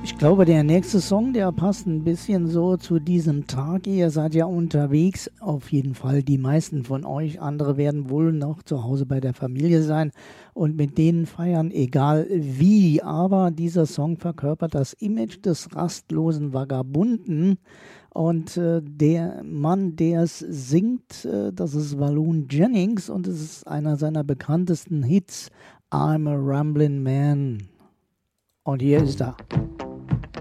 Ich glaube, der nächste Song, der passt ein bisschen so zu diesem Tag. Ihr seid ja unterwegs, auf jeden Fall die meisten von euch. Andere werden wohl noch zu Hause bei der Familie sein und mit denen feiern, egal wie. Aber dieser Song verkörpert das Image des rastlosen Vagabunden. Und der Mann, der es singt, das ist Valoon Jennings und es ist einer seiner bekanntesten Hits, I'm a Ramblin' Man. Und hier ist er.